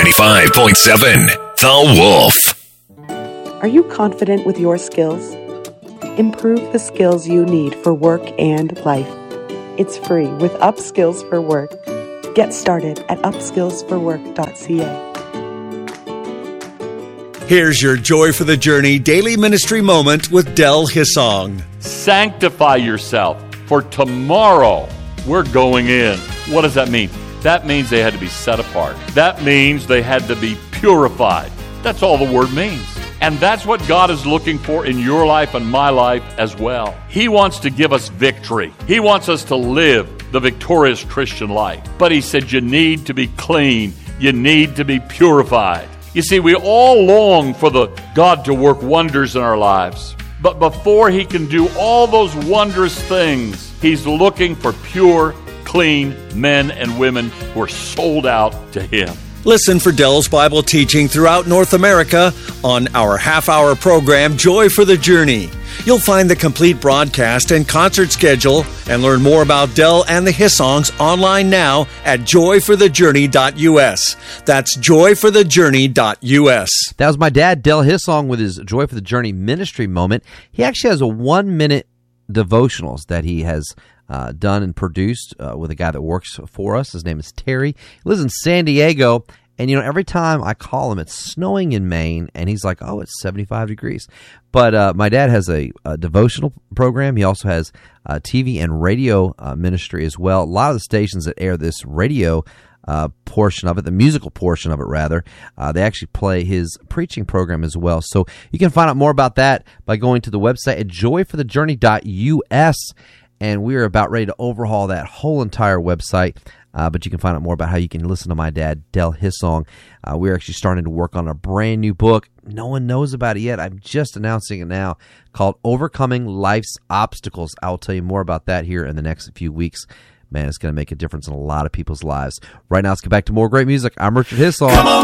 95.7 The Wolf. Are you confident with your skills? Improve the skills you need for work and life. It's free with Upskills for Work. Get started at upskillsforwork.ca. Here's your Joy for the Journey daily ministry moment with Del Hissong. Sanctify yourself, for tomorrow we're going in. What does that mean? That means they had to be set apart. That means they had to be purified. That's all the word means. And that's what God is looking for in your life and my life as well. He wants to give us victory. He wants us to live the victorious Christian life. But He said you need to be clean. You need to be purified. You see, we all long for the God to work wonders in our lives. But before He can do all those wondrous things, He's looking for pure, clean men and women who are sold out to Him. Listen for Del's Bible teaching throughout North America on our half-hour program, Joy for the Journey. You'll find the complete broadcast and concert schedule and learn more about Del and the Hissongs online now at joyforthejourney.us. That's joyforthejourney.us. That was my dad, Del Hissong, with his Joy for the Journey ministry moment. He actually has a 1-minute devotionals that he has done and produced with a guy that works for us. His name is Terry. He lives in San Diego, and every time I call him, it's snowing in Maine, and he's like, oh, it's 75 degrees. But my dad has a devotional program. He also has TV and radio ministry as well. A lot of the stations that air this radio portion of it, the musical portion of it rather, they actually play his preaching program as well. So you can find out more about that by going to the website at joyforthejourney.us. And we are about ready to overhaul that whole entire website. But you can find out more about how you can listen to my dad, Del Hissong. We're actually starting to work on a brand new book. No one knows about it yet. I'm just announcing it now, called Overcoming Life's Obstacles. I'll tell you more about that here in the next few weeks. Man, it's going to make a difference in a lot of people's lives. Right now, let's get back to more great music. I'm Richard Hissong.